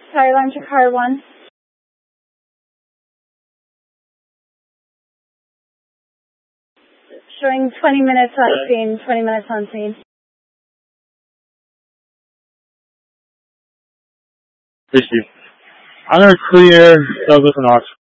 Sorry, launch your car 1. Showing 20 minutes on scene, 20 minutes on scene. Issue. I'm going to clear Douglas and Oxford.